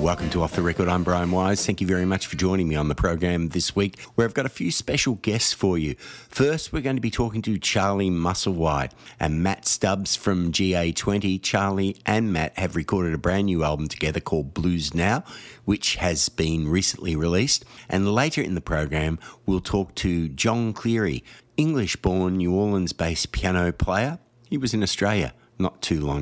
Welcome to Off the Record. I'm Brian Wise. Thank you very much for joining me on the program this week, where I've got a few special guests for you. First, we're going to be talking to Charlie Musselwhite and Matt Stubbs from GA20. Charlie and Matt have recorded a brand new album together called Blues Now, which has been recently released. And later in the program, we'll talk to John Cleary, English-born, New Orleans-based piano player. He was in Australia not too long